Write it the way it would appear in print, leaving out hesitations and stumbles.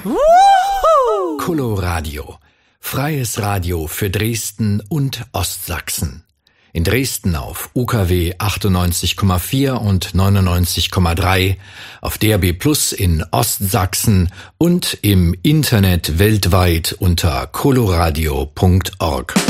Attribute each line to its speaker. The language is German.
Speaker 1: Coloradio. Freies Radio für Dresden und Ostsachsen. In Dresden auf UKW 98,4 und 99,3, auf DAB+ in Ostsachsen und im Internet weltweit unter coloradio.org.